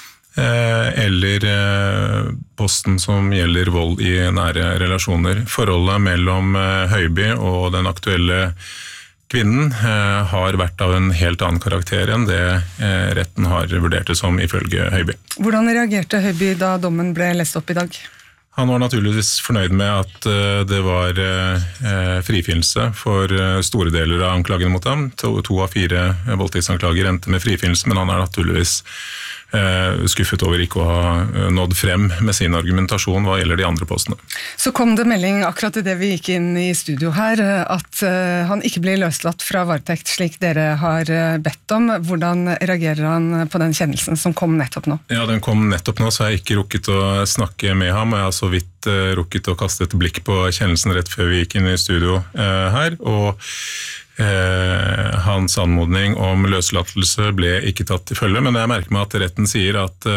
eller posten som gjelder vold I nære relasjoner. Forholdet mellom Høiby og den aktuelle kvinnen har vært av en helt annen karakter enn det retten har vurdert det som ifølge Høiby. Hvordan reagerte Høiby da dommen ble lest opp I dag? Han var naturligvis fornøyd med at det var frifinnelse for store deler av anklagene mot ham. 2 av 4 voldtektsanklager endte med frifinnelse, men han naturligvis skuffet over ikke å ha nådd frem med sin argumentasjon hva gjelder de andre postene. Så kom det melding akkurat i det vi gikk inn i studio her, at han ikke blir løslatt fra varetekt slik dere har bedt om. Hvordan reagerer han på den kjennelsen som kom nettopp nå? Ja, den kom nettopp nå, så jeg har ikke rukket å snakke med ham, og jeg har så vidt rukket å kaste et blikk på kjennelsen rett før vi gikk inn i studio her, og hans anmodning om løslatelse ble ikke tatt til følge, men jeg merker meg at retten sier at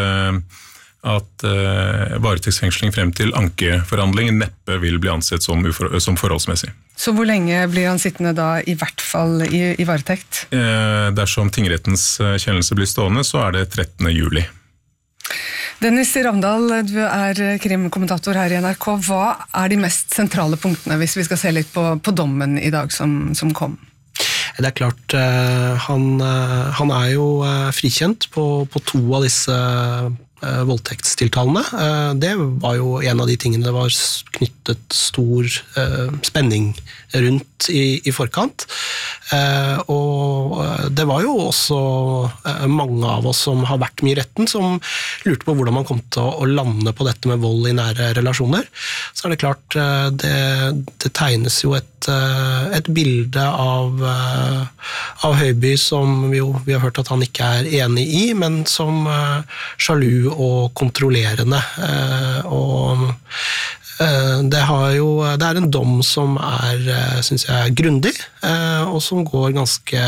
varetektsfengsling frem til ankeforhandling neppe vil bli ansett som forholdsmessig. Så hvor lenge blir han sittende da, i hvert fall i varetekt? Dersom tingrettens kjennelse blir stående, så er det 13. juli. Dennis Ravndal, du er krimkommentator her i NRK. Hva er de mest sentrale punktene, hvis vi skal se litt på dommen i dag som kom? Det er klart, han er jo frikjent på 2 av disse voldtektstiltalene. Det var jo en av de tingene det var knyttet stor spenning rundt i forkant. Og det var jo også mange av oss som har vært mye i retten som lurte på hvordan man kom til å lande på dette med vold i nære relasjoner. Så er det klart, det tegnes jo et bilde av Høiby som vi har hørt at han ikke er enig i, men som sjalu og kontrollerende. Og det er en dom som synes jeg, grundig, og som går ganske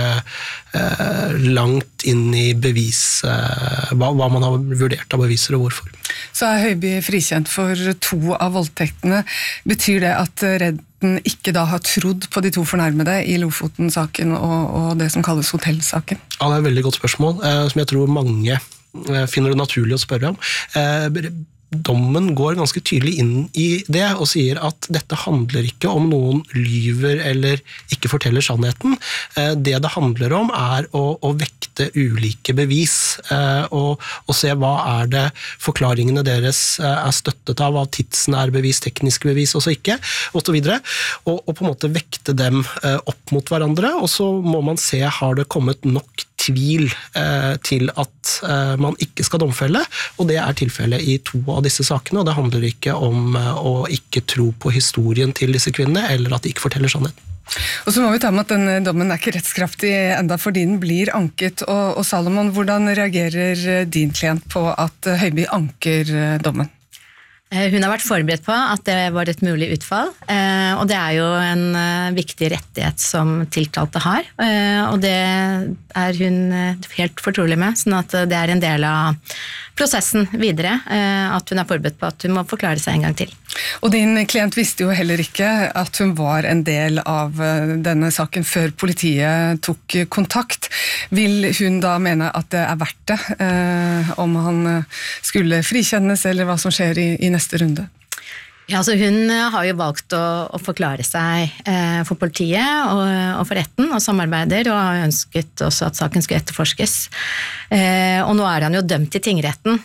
langt inn i bevis, hva man har vurdert av beviser og hvorfor. Så er Høiby frikjent for 2 av voldtektene. Betyr det at retten ikke da har trodd på de 2 fornærmede i Lofoten-saken og det som kalles hotellsaken? Ja, det er et veldig godt spørsmål, som jeg tror mange finner det naturlig å spørre om. Dommen går ganske tydelig inn i det og sier at dette handler ikke om noen lyver eller ikke forteller sannheten. Det handler om å vekte ulike bevis og se hva det forklaringene deres støttet av tidsen bevis, tekniske bevis og så ikke, og så videre, og på en måte vekte dem opp mot hverandre, og så må man se, har det kommet nok tvil til at man ikke skal domfelle, og det tilfellet i 2 av disse sakene, og det handler ikke om å ikke tro på historien til disse kvinnene, eller at de ikke forteller sannheten. Og så må vi ta med at denne dommen ikke rettskraftig enda fordi den blir anket, og Salomon, hvordan reagerer din klient på at Høiby anker dommen? Hun har vært forberedt på at det var et mulig utfall, og det jo en viktig rettighet som tiltalte har, og det hun helt fortrolig med, sånn at det en del av prosessen videre, at hun forberedt på at hun må forklare seg en gang til. Og din klient visste jo heller ikke at hun var en del av denne saken før politiet tok kontakt. Vil hun da mene at det verdt det, om han skulle frikjennes, eller hva som skjer i neste runde? Ja, altså hun har jo valgt å forklare seg for politiet og for retten, og samarbeider, og har ønsket også at saken skulle etterforskes. Og nå han jo dømt i tingretten,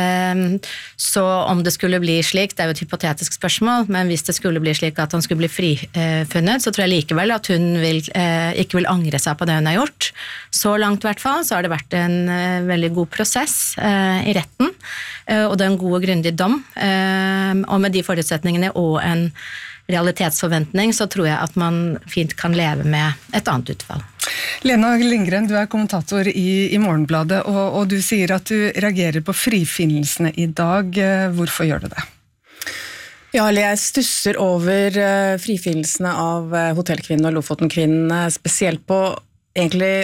så om det skulle bli slik, det jo et hypotetisk spørsmål, men hvis det skulle bli slik at han skulle bli frifunnet, så tror jeg likevel at hun ikke vil angre seg på det hun har gjort. Så langt I hvert fall, så har det vært en veldig god prosess i retten, og det en god og grundig dom, og med de forutsetningene og en realitetsforventning, så tror jeg at man fint kan leve med et annet utfall. Lena Lindgren, du kommentator i Morgenbladet, og du sier at du reagerer på frifinnelsene i dag. Hvorfor gjør du det? Ja, jeg stusser over frifinnelsene av hotellkvinnene og Lofotenkvinnene, spesielt på egentlig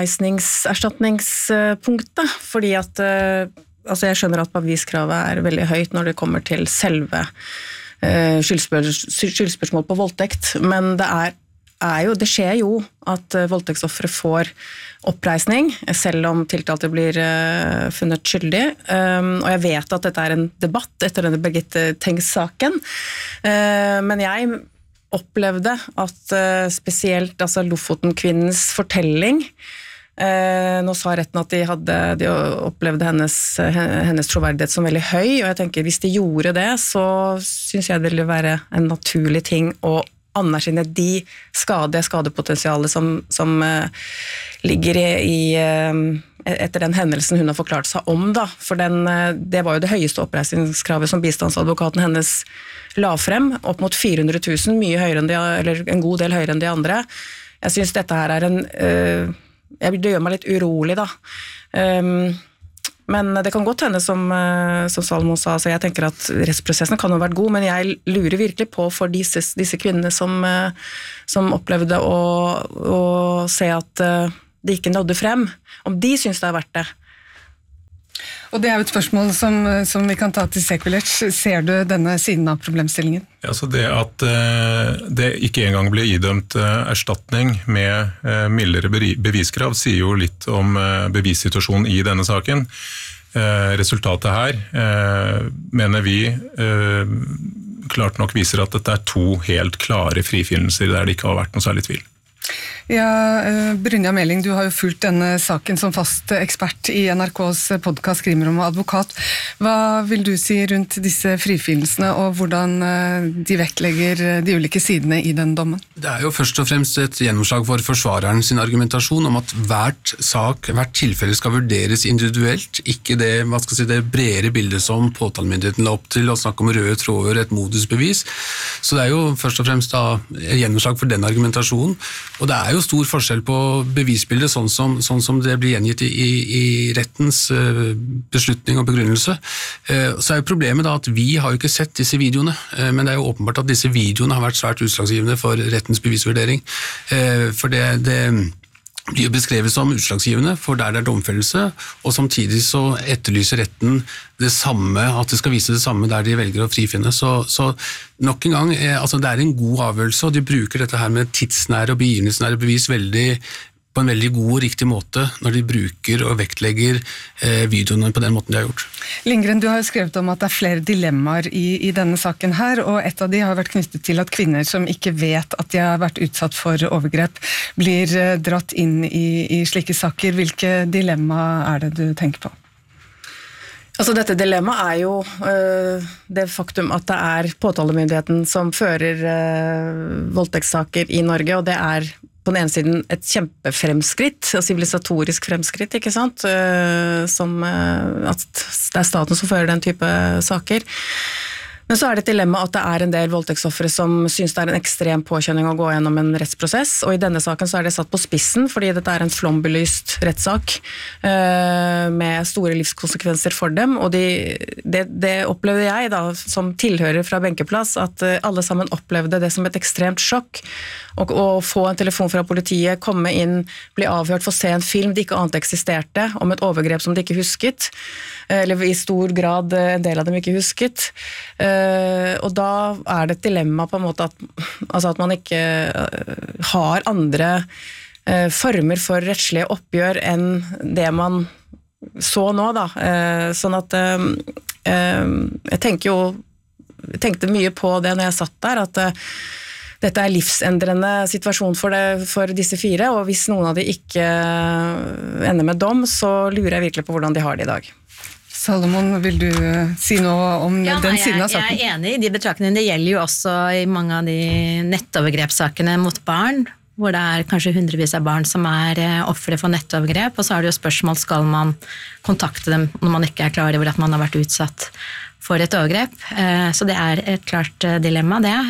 oppreisningserstatningspunktet, fordi at jeg skjønner at beviskravet veldig høyt når det kommer til selve skyldspørsmål på voldtekt, men det skjer jo at voldtektsoffere får oppreisning, selv om tiltalte blir funnet skyldig, og jeg vet at dette en debatt etter denne Birgitte Tengs-saken, men jeg opplevde at spesielt Lofotenkvinnens fortelling Nå sa retten at de opplevde hennes troverdighet som veldig høy, og jeg tenker hvis de gjorde det, så synes jeg det ville være en naturlig ting å anerkjenne de skadepotensialet som ligger etter den hendelsen hun har forklart seg om, da. For det var jo det høyeste oppreisningskravet som bistandsadvokaten hennes la frem, opp mot 400 000, mye høyere enn eller en god del høyere enn de andre. Jeg synes dette her det gjør meg litt urolig, da. Men det kan godt hende, som Salomon sa, så jeg tenker at rettsprosessen kan ha vært god, men jeg lurer virkelig på for disse kvinnene som opplevde å se at de ikke nådde frem, om de synes det har vært det. Og det jo et spørsmål som vi kan ta til Sekulic. Ser du denne siden av problemstillingen? Ja, så det at det ikke engang ble idømt erstatning med mildere beviskrav, sier jo litt om bevissituasjonen i denne saken. Resultatet her mener vi klart nok viser at dette to helt klare frifinnelser der det ikke har vært noe særlig tvil. Ja, Brynja Meling, du har jo fulgt denne saken som fast ekspert i NRKs podcast Krimrom og advokat. Hva vil du si rundt disse frifinnelsene, og hvordan de vektlegger de ulike sidene i den dommen? Det jo først og fremst et gjennomslag for forsvareren sin argumentasjon om at hvert tilfelle skal vurderes individuelt, ikke det bredere bildet som påtalemyndigheten la opp til, å snakke om røde tråder, et modusbevis. Så det jo først og fremst et gjennomslag for den argumentasjonen, og det jo stor forskjell på bevisbildet, sånn som det blir gjengitt i rettens beslutning og begrunnelse. Så jo problemet da at vi har jo ikke sett disse videoene, men det jo åpenbart at disse videoene har vært svært utslagsgivende for rettens bevisvurdering. For det blir jo beskrevet som utslagsgivende, for der domfellelse, og samtidig så etterlyser retten det samme, at det skal vise det samme der de velger å frifinne. Så nok en gang, det en god avgjørelse, og de bruker dette her med tidsnære og begivenhetsnære bevis på en veldig god og riktig måte når de bruker og vektlegger videoene på den måten de har gjort. Lindgren, du har jo skrevet om at det flere dilemmaer i denne saken her, og et av de har vært knyttet til at kvinner som ikke vet at de har vært utsatt for overgrep, blir dratt inn i slike saker. Hvilke dilemma det du tenker på? Altså dette dilemmaet jo det faktum at det påtalemyndigheten som fører voldtektssaker i Norge, og det på den ene siden et kjempefremskritt, sivilisatorisk fremskritt, ikke sant? At det staten som fører den type saker. Men så det et dilemma at det en del voldtektsoffere som synes det en ekstrem påkjenning å gå gjennom en rettsprosess, og i denne saken så det satt på spissen, fordi dette en flombelyst rettssak med store livskonsekvenser for dem, og det opplevde jeg da, som tilhører fra benkeplass, at alle sammen opplevde det som et ekstremt sjokk, og å få en telefon fra politiet, komme inn, bli avhørt, få se en film de ikke ante eksisterte, om et overgrep som de ikke husket, eller i stor grad en del av dem ikke husket, og da det et dilemma på en måte at man ikke har andre former for rettslige oppgjør enn det man så nå da, sånn at jeg tenkte mye på det når jeg satt der, at dette livsendrende situasjon for disse fire, og hvis noen av de ikke ender med dom, så lurer jeg virkelig på hvordan de har det i dag. Salomon, vil du si noe om den siden av saken? Jeg enig i de betraktningene. Det gjelder jo også i mange av de nettovergrepssakene mot barn, hvor det kanskje hundrevis av barn som ofre for nettovergrep, og så det jo spørsmål, skal man kontakte dem når man ikke klar over at man har vært utsatt for et overgrep? Så det et klart dilemma, det.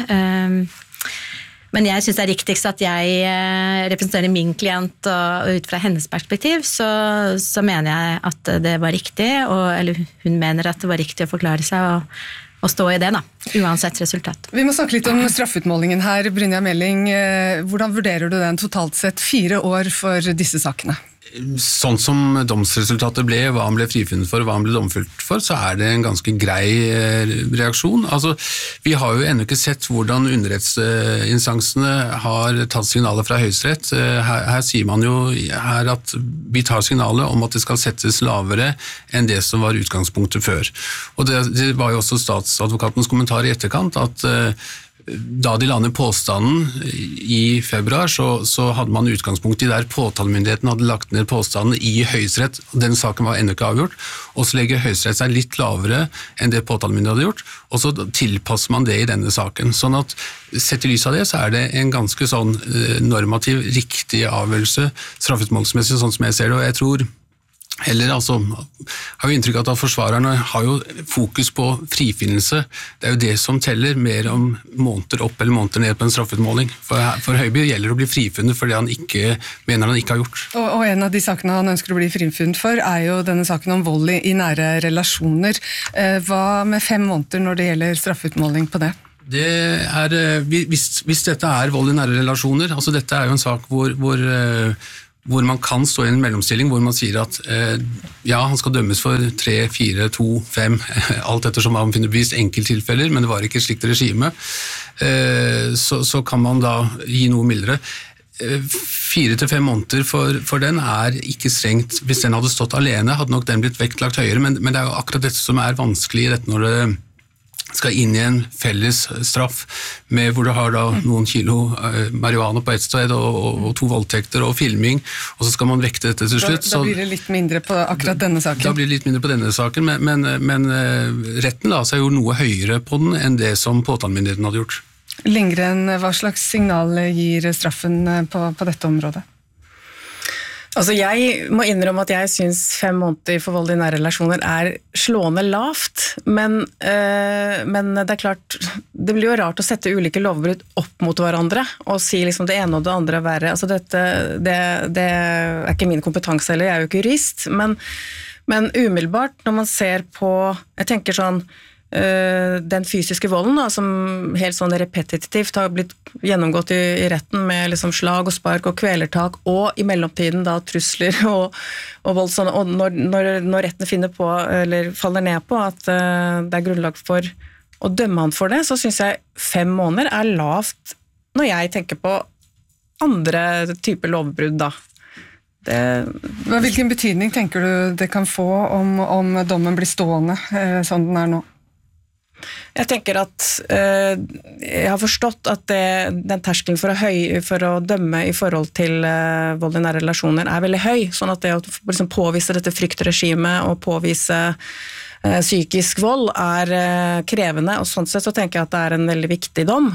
Men jeg synes det riktigst at jeg representerer min klient, og ut fra hennes perspektiv, så mener jeg at det var riktig, eller hun mener at det var riktig å forklare seg og stå i det da, uansett resultat. Vi må snakke litt om straffutmålingen her, Brynja Meling. Hvordan vurderer du den totalt sett 4 år for disse sakene? Sånn som domsresultatet ble, hva han ble frifunnet for og hva han ble domfelt for, så det en ganske grei reaksjon. Altså, vi har jo ennå ikke sett hvordan underrettsinstansene har tatt signaler fra Høyesterett. Her sier man jo at vi tar signalet om at det skal settes lavere enn det som var utgangspunktet før. Og det var jo også statsadvokatens kommentar i etterkant, at da de la ned påstanden i februar, så hadde man utgangspunkt i der påtalemyndigheten hadde lagt ned påstanden i Høyesterett, og den saken var ennå ikke avgjort, og så legger Høyesterett seg litt lavere enn det påtalemyndigheten hadde gjort, og så tilpasser man det i denne saken. Sånn at sett i lys av det, så er det en ganske sånn normativ, riktig avgjørelse, straffeutmålingsmessig, sånn som jeg ser det, og jeg tror Eller altså, har jo inntrykk av at forsvarerne har jo fokus på frifinnelse. Det er jo det som teller mer om måneder opp eller måneder ned på en straffeutmåling. For Høiby gjelder det å bli frifunnet for det han ikke mener han ikke har gjort. Og en av de sakene han ønsker å bli frifunnet for er jo denne saken om vold i nære relasjoner. Hva med 5 måneder når det gjelder straffeutmåling på det? Det er, hvis dette er vold i nære relasjoner, altså dette er jo en sak hvor man kan stå i en mellomstilling, hvor man sier at ja, han skal dømmes for 3, 4, 2, 5, alt etter som man finner bevist enkelttilfeller, men det var ikke et slikt regime, så kan man da gi noe mildere. 4 til 5 måneder for den er ikke strengt. Hvis den hadde stått alene, hadde nok den blitt vektlagt høyere, men det er jo akkurat dette som er vanskelig i dette når det skal inn i en felles straff med hvor du har da noen kilo marihuana på et sted og 2 voldtekter og filming, og så skal man vekte dette til slutt. Da blir det litt mindre på akkurat denne saken. Da blir det litt mindre på denne saken, men retten la seg jo noe høyere på den enn det som påtalemyndigheten hadde gjort. Lindgren, hva slags signal gir straffen på dette området? Altså jeg må innrømme at jeg synes 5 måneder for vold i nære relasjoner er slående lavt, men det er klart, det blir jo rart å sette ulike lovbrudd opp mot hverandre, og si liksom det ene og det andre er verre. Altså det er ikke min kompetanse heller, jeg er jo ikke jurist, men umiddelbart når man ser på, jeg tenker sånn, den fysiske volden da, som helt sånn repetitivt har blitt gjennomgått i retten med liksom slag og spark og kvelertak, og i mellomtiden da trusler og vold, sånn, og når retten finner på, eller faller ned på at det er grunnlag for å dømme han for det, så synes jeg 5 måneder er lavt når jeg tenker på andre typer lovbrudd da. Hvilken betydning tenker du det kan få om dommen blir stående sånn den er nå? Jeg tenker at jeg har forstått at den terskelen for å dømme i forhold til vold i nære relasjoner er veldig høy, sånn at det å liksom påvise dette fryktregimet og påvise psykisk vold er krevende, og sånn sett så tenker jeg at det er en veldig viktig dom,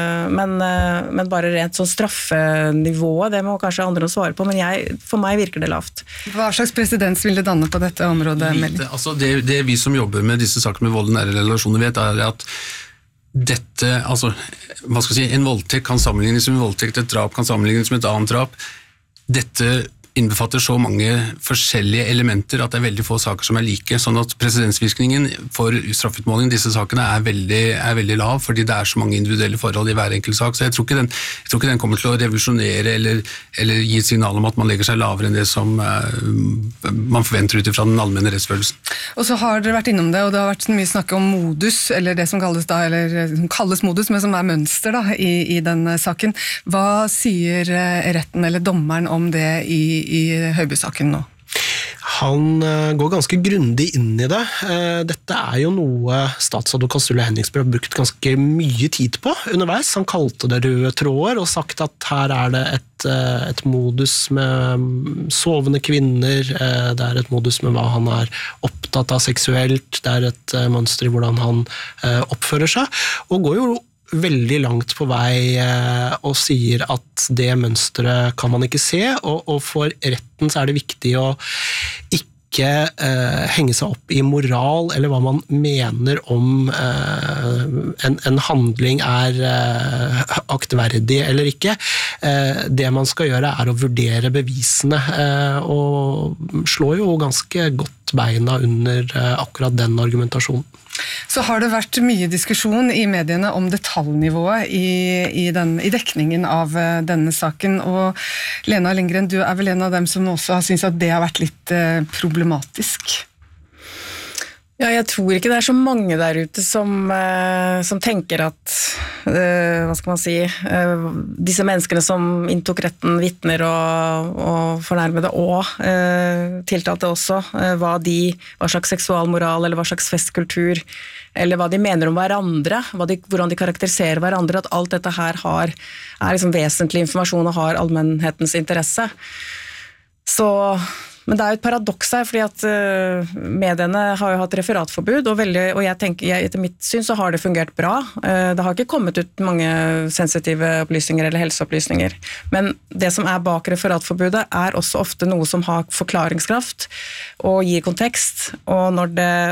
men bare rent sånn straffenivået, det må kanskje andre svare på, men for meg virker det lavt. Hva slags presedens vil det danne på dette området, Melly? Altså det vi som jobber med disse sakene med vold i nære relasjoner vet, er at dette, altså, hva skal jeg si, en voldtekt kan sammenlignes med en voldtekt, et drap kan sammenlignes med et annet drap. Dette innbefatter så mange forskjellige elementer at det er veldig få saker som er like, sånn at presedensvirkningen for straffutmålingen i disse sakene er veldig lav, fordi det er så mange individuelle forhold i hver enkelt sak, så jeg tror ikke den kommer til å revolusjonere eller gi et signal om at man legger seg lavere enn det som man forventer ut fra den allmenne rettsfølelsen. Og så har dere vært innom det, og det har vært mye snakk om modus, eller det som kalles modus, men som er mønster da, i den saken. Hva sier retten eller dommeren om det i Høiby-saken nå? Han går ganske grundig inn i det. Dette er jo noe statsadvokat Sturle Henriksbø har brukt ganske mye tid på underveis. Han kalte det røde tråder og sagt at her er det et modus med sovende kvinner, det er et modus med hva han er opptatt av seksuelt, det er et mønster i hvordan han oppfører seg, og går jo veldig langt på vei og sier at det mønstret kan man ikke se, og for retten så er det viktig å ikke henge seg opp i moral eller hva man mener om en handling er aktverdig eller ikke. Det man skal gjøre er å vurdere bevisene, og slår jo ganske godt beina under akkurat den argumentasjonen. Så har det vært mye diskusjon i mediene om detaljnivået i dekningen av denne saken, og Lena Lindgren, du er vel en av dem som også har syntes at det har vært litt problematisk? Ja, jeg tror ikke det så mange der ute som tenker at, hva skal man si, disse menneskene som inntok retten, vitner og fornærmede og tiltalte også, hva slags seksualmoral eller hva slags festkultur, eller hva de mener om hverandre, hvordan de karakteriserer hverandre, at alt dette her er liksom vesentlig informasjon og har allmennhetens interesse. Men det jo et paradoks her, fordi at mediene har jo hatt referatforbud, og jeg tenker, etter mitt syn så har det fungert bra. Det har ikke kommet ut mange sensitive opplysninger eller helseopplysninger, men det som bak referatforbudet også ofte noe som har forklaringskraft og gir kontekst, og når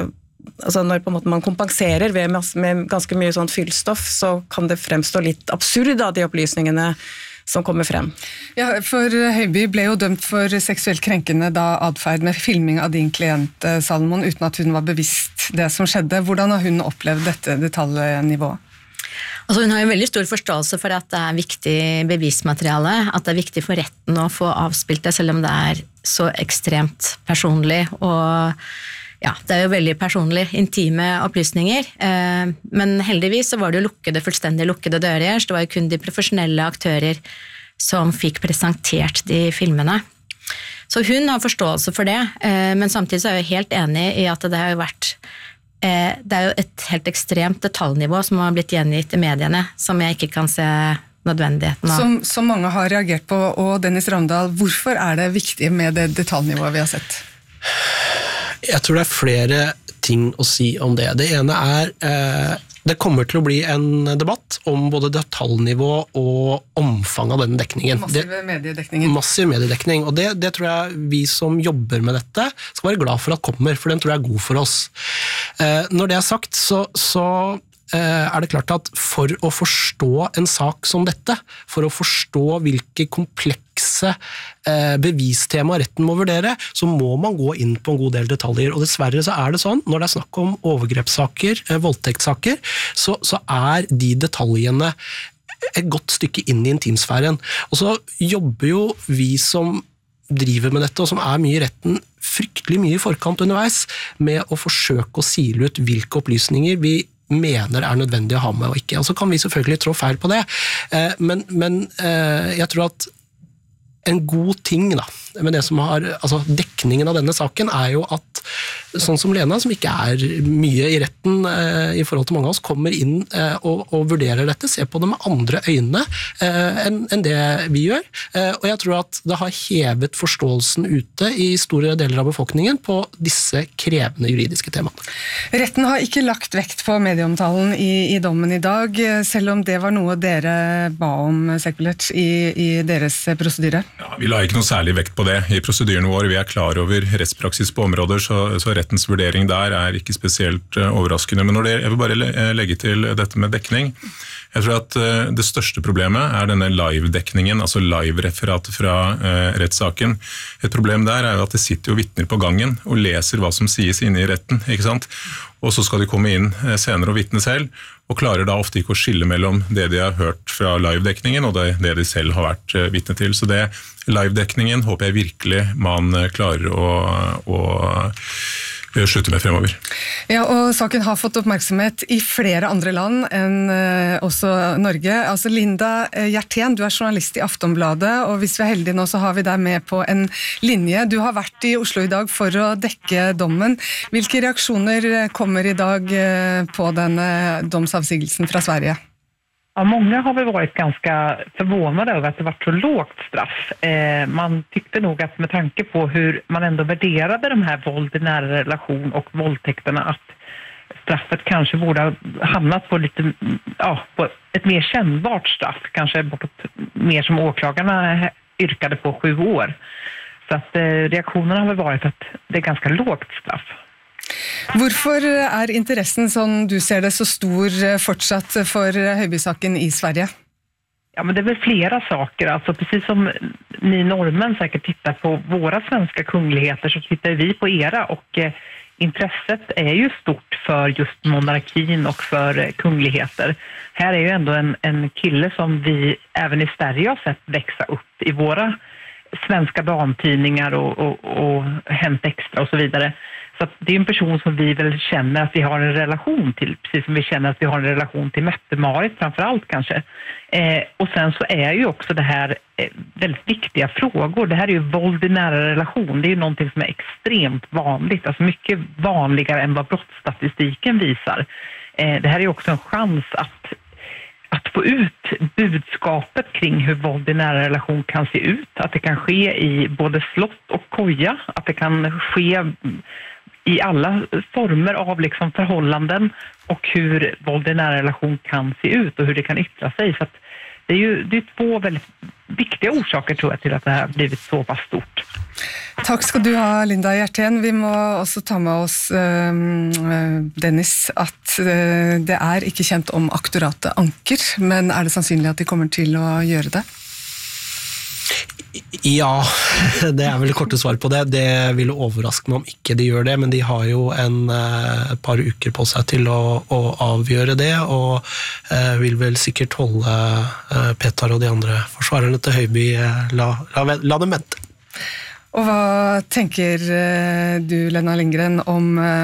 på en måte man kompenserer med ganske mye sånn fyllstoff, så kan det fremstå litt absurd av de opplysningene som kommer frem. Ja, for Høiby ble jo dømt for seksuelt krenkende adferd med filming av din klient Salomon, uten at hun var bevisst det som skjedde. Hvordan har hun opplevd dette detaljnivået? Altså, hun har jo veldig stor forståelse for at det viktig bevismateriale, at det viktig for retten å få avspilt det, selv om det så ekstremt personlig, og ja, det jo veldig personlig, intime opplysninger, men heldigvis så var det jo fullstendig lukkede dører, så det var jo kun de profesjonelle aktører som fikk presentert de filmene. Så hun har forståelse for det, men samtidig så jeg helt enig i at det har jo vært det jo et helt ekstremt detaljnivå som har blitt gjengitt i mediene, som jeg ikke kan se nødvendigheten av. Som mange har reagert på, og Dennis Ravndal, hvorfor det viktig med det detaljnivået vi har sett? Jeg tror det flere ting å si om det. Det ene det kommer til å bli en debatt om både detaljnivå og omfang av den dekningen. Massiv mediedekning. Og det tror jeg vi som jobber med dette skal være glad for at kommer, for den tror jeg god for oss. Når det sagt, så det klart at for å forstå en sak som dette, for å forstå hvilke komplekse bevistema retten må vurdere, så må man gå inn på en god del detaljer. Og dessverre så det sånn, når det snakk om overgrepssaker, voldtektssaker, så de detaljene et godt stykke inn i intimsfæren. Og så jobber jo vi som driver med dette, og som mye i retten, fryktelig mye i forkant underveis, med å forsøke å sile ut hvilke opplysninger vi mener nødvendig å ha med og ikke. Og så kan vi selvfølgelig trå feil på det, men jeg tror at en god ting da, med det som dekningen av denne saken jo at sånn som Lena, som ikke mye i retten i forhold til mange av oss, kommer inn og vurderer dette, ser på det med andre øyne enn det vi gjør. Og jeg tror at det har hevet forståelsen ute i store deler av befolkningen på disse krevende juridiske temaene. Retten har ikke lagt vekt på medieomtalen i dommen i dag, selv om det var noe dere ba om, Sekvelerts, i deres prosedyre. Ja, vi la ikke noe særlig vekt på det i prosedyren vår. Vi klar over rettspraksis på områder, så rettens vurdering der ikke spesielt overraskende. Men jeg vil bare legge til dette med dekning. Jeg tror at det største problemet denne live-dekningen, altså live-referatet fra rettssaken. Et problem der jo at det sitter jo vitner på gangen og leser hva som sies inne i retten, ikke sant? Og så skal de komme inn senere og vitne selv, og klarer da ofte ikke å skille mellom det de har hørt fra live-dekningen og det de selv har vært vitne til. Så det live-dekningen håper jeg virkelig man klarer å slutte med fremover. Ja, og saken har fått oppmerksomhet i flere andre land enn også Norge. Altså Linda Hjertén, du journalist i Aftonbladet, og hvis vi heldige nå så har vi deg med på en linje. Du har vært i Oslo i dag for å dekke dommen. Hvilke reaksjoner kommer i dag på denne domsavsigelsen fra Sverige? Ja, många har väl varit ganska förvånade över att det var så lågt straff. Man tyckte nog att med tanke på hur man ändå värderade de här våld i nära relation och våldtäkterna, att straffet kanske borde ha hamnat på lite, på ett mer kännbart straff, kanske bortåt mer som åklagarna yrkade på 7 år. Så att reaktionerna har väl varit att det är ganska lågt straff. Hvorfor interessen, sånn du ser det, så stor fortsatt for Høiby-saken i Sverige? Ja, men det väl flera saker. Alltså, precis som ni norrmän säkert tittar på våra svenska kungligheter, så tittar vi på era, och intresset ju stort för just monarkin och för kungligheter. Här ju ändå en kille som vi även i Sverige har sett växa upp i våra svenska damtidningar och Hänt Extra och så vidare. Så att det är en person som vi väl känner att vi har en relation till, precis som vi känner att vi har en relation till Mette-Marit framförallt kanske. Och sen så är ju också det här väldigt viktiga frågor. Det här är ju våld i nära relation. Det är ju någonting som är extremt vanligt, alltså mycket vanligare än vad brottsstatistiken visar. Det här är ju också en chans att få ut budskapet kring hur våld i nära relation kan se ut. Att det kan ske i både slott och koja. Att det kan ske i alla former av liksom förhållanden och hur våld i nära relation kan se ut och hur det kan yttra sig. Så att det är två väldigt viktiga orsaker tror jag till att det här har blivit så pass stort. Takk skal du ha, Linda Hjertén. Vi må også ta med oss Dennis, at det er ikke kjent om aktoratet Anker, men er det sannsynlig at de kommer til å gjøre det? Ja, det er vel korte svar på det. Det vil overraske meg om ikke de gjør det, men de har jo et par uker på seg til å avgjøre det, og vil vel sikkert holde Petar og de andre forsvarerne til Høiby, la dem vente. Og hva tenker du, Lena Lindgren, om